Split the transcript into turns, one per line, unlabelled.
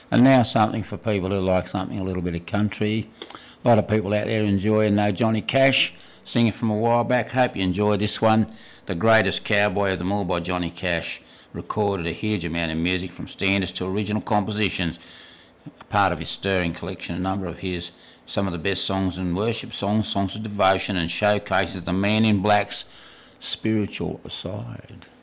And now something for people who like something a little bit of country. A lot of people out there enjoy and know Johnny Cash, singing from a while back. Hope you enjoy this one. The Greatest Cowboy of Them All by Johnny Cash. Recorded a huge amount of music from standards to original compositions. A part of his stirring collection, a number of his, some of the best songs and worship songs, songs of devotion, and showcases the Man in Black's spiritual side.